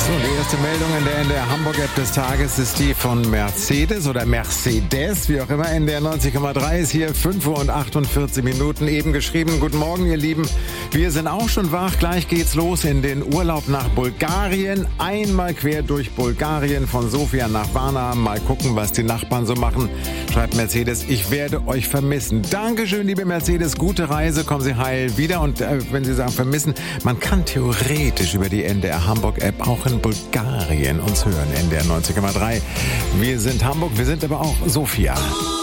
So, die erste Meldung in der NDR Hamburg-App des Tages ist die von Mercedes oder Mercedes, wie auch immer. NDR 90,3 ist hier 5 Uhr und 48 Minuten eben geschrieben. Guten Morgen, ihr Lieben. Wir sind auch schon wach. Gleich geht's los in den Urlaub nach Bulgarien. Einmal quer durch Bulgarien von Sofia nach Varna. Mal gucken, was die Nachbarn so machen. Schreibt Mercedes, ich werde euch vermissen. Dankeschön, liebe Mercedes. Gute Reise. Kommen Sie heil wieder. Und wenn Sie sagen vermissen, man kann theoretisch über die NDR Hamburg-App auch in Bulgarien uns hören. NDR 90,3. Wir sind Hamburg, wir sind aber auch Sofia.